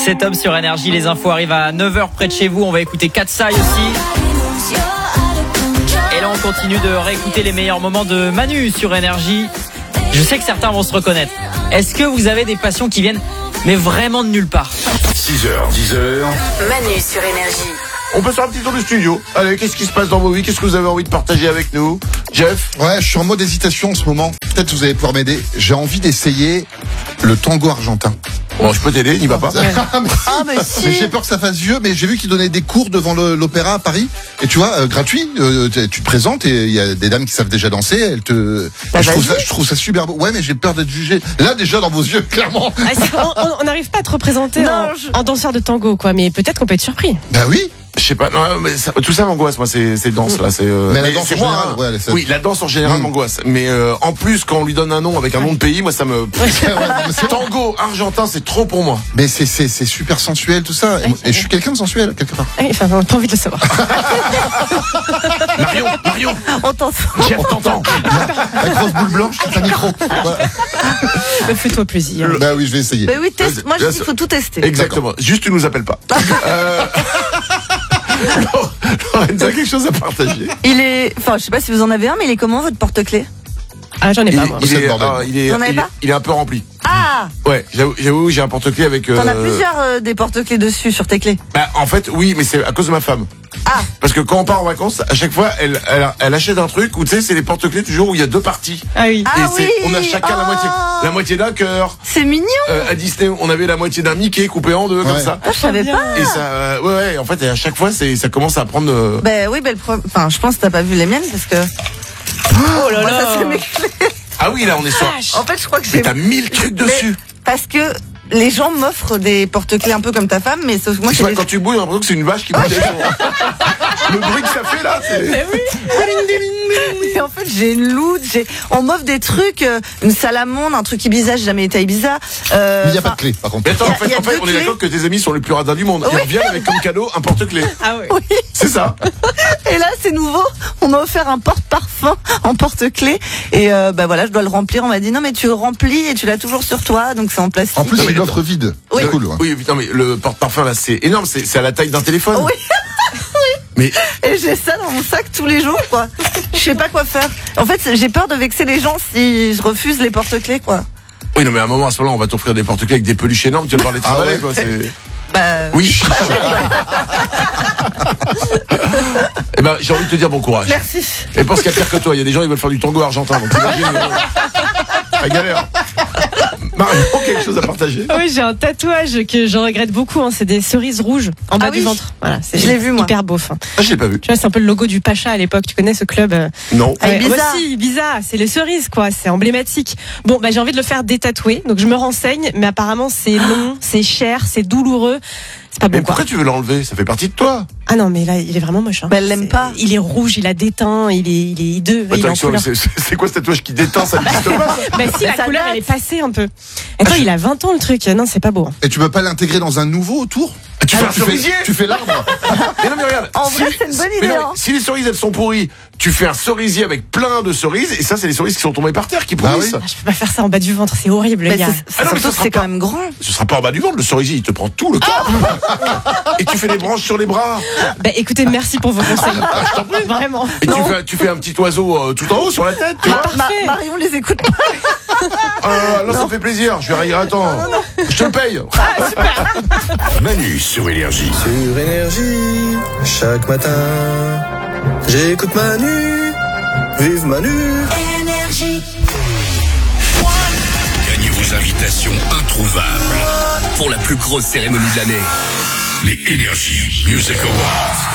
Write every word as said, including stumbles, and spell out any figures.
dix-sept hommes sur Énergie. Les infos arrivent à neuf heures près de chez vous. On va écouter Katsai aussi. Et là, on continue de réécouter les meilleurs moments de Manu sur Énergie. Je sais que certains vont se reconnaître. Est-ce que vous avez des passions qui viennent mais vraiment de nulle part? six heures, dix heures. Manu sur Énergie. On peut faire un petit tour du studio. Allez, qu'est-ce qui se passe dans vos vies? Qu'est-ce que vous avez envie de partager avec nous? Jeff? Ouais, je suis en mode hésitation en ce moment. Peut-être vous allez pouvoir m'aider. J'ai envie d'essayer le tango argentin. Bon, je peux t'aider, n'y va pas. Ah, mais si. Ah, mais si. Mais j'ai peur que ça fasse vieux, mais j'ai vu qu'ils donnaient des cours devant le- l'opéra à Paris. Et tu vois, euh, gratuit, euh, tu tu te présentes et il y a des dames qui savent déjà danser, elles te... Bah, Et je, trouve vas-y. ça, je trouve ça super beau. Ouais, mais j'ai peur d'être jugé. Là, déjà, dans vos yeux, clairement. Ah, c'est- on- on n'arrive pas à te représenter Non, en, je- en danseur de tango, quoi. Mais peut-être qu'on peut être surpris. Bah oui. Je sais pas, non, mais ça- tout ça m'angoisse, moi, ces, ces danses là. C'est, euh, Mais la danse c'est en moi, général, hein. ouais, elle est- Oui, la danse en général Mm. m'angoisse. Mais euh, en plus, quand on lui donne un nom avec un nom de pays, moi, ça me. Ouais, non, mais c'est- Tango argentin, c'est trop pour moi. Mais c'est, c'est, c'est super sensuel, tout ça. Et, et je suis quelqu'un de sensuel, quelque part. Ouais, Enfin, on n'a pas envie de le savoir. Marion, Marion, On t'entend. Jeff t'entend. La grosse boule blanche, c'est un micro. Ouais. Mais Fais-toi plaisir. Bah oui, je vais essayer. Mais oui, teste. Moi, je Là, dis qu'il ça- faut tout tester. Exactement. Juste, tu nous appelles pas. euh... Lorenza, quelque chose à partager? Il est. Enfin, je sais pas si vous en avez un, mais il est comment votre porte-clés? Ah, j'en ai Il, pas, moi. il C'est le est, bordel. ah, il est, Vous en avez il est- pas il est un peu rempli. Ah! Ouais, j'avoue, j'avoue, j'ai un porte-clés avec. T'en as euh, plusieurs euh, des porte-clés dessus sur tes clés. Bah, en fait, oui, mais c'est à cause de ma femme. Ah! Parce que quand on part en vacances, à chaque fois, elle, elle, elle achète un truc où tu sais, c'est les porte-clés toujours où il y a deux parties. Ah oui. Ah Et c'est, oui. on a chacun la Oh. moitié, la moitié d'un cœur. C'est mignon! Euh, à Disney, on avait la moitié d'un Mickey coupé en deux comme Ouais. ça. Ah, je savais bien. pas! Et ça, euh, ouais, ouais. En fait, et à chaque fois, c'est, ça commence à prendre. euh, Ben oui, ben le pro- Enfin, je pense que t'as pas vu les miennes parce que. Oh là Moi, ça, là. c'est mes clés. Ah oui, là, on est sur. En fait, je crois que Mais j'ai. t'as mille trucs Mais- dessus. Parce que les gens m'offrent des porte-clés un peu comme ta femme, mais sauf que moi, Tu j'ai vois, des- quand tu bouilles, on a l'impression que c'est une vache qui bouge. Le bruit que ça fait là, c'est. Et en fait, j'ai une loot, j'ai, on m'offre des trucs, euh, une salamande, un truc Ibiza, j'ai jamais été à Ibiza. Euh, Mais il n'y a pas enfin, de clé, par contre. Mais attends, en Il y a- fait, il y a en fait deux on est clés. d'accord que tes amis sont les plus radins du monde. Ils Oui. reviennent avec comme cadeau un porte-clés. Ah oui. Oui. C'est ça. Et là, c'est nouveau. On m'a offert un porte-parfum en porte-clés. Et euh, bah voilà, je dois le remplir. On m'a dit non, mais tu le remplis et tu l'as toujours sur toi, donc c'est en plastique. En plus, Non, c'est mais une offre vide. Oui. C'est cool, ouais. Oui, putain, mais le porte-parfum là, c'est énorme. C'est, c'est à la taille d'un téléphone. Oui. Mais Et j'ai ça dans mon sac tous les jours, quoi. Je sais pas quoi faire. En fait, j'ai peur de vexer les gens si je refuse les porte-clés, quoi. oui, non, mais à un moment, à ce moment-là, on va t'offrir des porte-clés avec des peluches énormes. Tu vas devoir les travailler, ouais. quoi. C'est... Bah, Oui. Eh ben, j'ai envie de te dire bon courage. merci. Et pense qu'il y a pire que toi. Il y a des gens qui veulent faire du tango argentin. Donc t'imagines, euh, la galère. Marion, quelque chose à partager? Oui, j'ai un tatouage que je regrette beaucoup. Hein. C'est des cerises rouges en bas Ah du oui. ventre. Voilà, c'est Je l'ai vu, moi. hyper beau. Fin. Ah, je l'ai pas vu. Tu vois, c'est un peu le logo du Pacha à l'époque. Tu connais ce club euh, Non. Ah, Ibiza. moi aussi, Ibiza, c'est les cerises, quoi. C'est emblématique. Bon, bah, j'ai envie de le faire détatouer. Donc, je me renseigne. Mais apparemment, c'est long, c'est cher, c'est douloureux. C'est pas Mais bon, quoi. pourquoi tu veux l'enlever? Ça fait partie de toi. Ah non, mais là, il est vraiment moche. Hein. Mais elle l'aime C'est- pas. Il est rouge, il a déteint, il est, il est hideux. il est Attends, en couleur. c'est, c'est, c'est quoi ce tatouage qui déteint? Ça n'existe pas. Bah si, Mais la ça couleur, date. elle est passée un peu. Attends, il a vingt ans, le truc. Non, c'est pas beau. hein. Et tu peux pas l'intégrer dans un nouveau autour? Tu fais un tu cerisier? fais, tu fais l'arbre. Mais non, mais regarde. En vrai, c'est une bonne mais idée, non, hein. Si les cerises, elles sont pourries, tu fais un cerisier avec plein de cerises, et ça, c'est les cerises qui sont tombées par terre, qui Bah pourrissent. oui. Ah, je peux pas faire ça en bas du ventre, c'est horrible, Mais les gars. c'est, Ah non, mais surtout ça que sera c'est pas- quand même grand. Ce sera pas en bas du ventre, le cerisier, il te prend tout le corps. Et tu fais des branches sur les bras. Bah écoutez, merci pour vos conseils. Vraiment. Et tu fais, tu fais un petit oiseau euh, tout en haut sur la tête, tu vois. Ma- Parfait. Marion les écoute pas. Ah, là, ça me fait plaisir. Je vais rire, attends. Je te le paye. Manu sur Énergie. Sur Énergie, chaque matin, j'écoute Manu, vive Manu. Gagnez vos invitations introuvables pour la plus grosse cérémonie de l'année. Les Énergie Music Awards.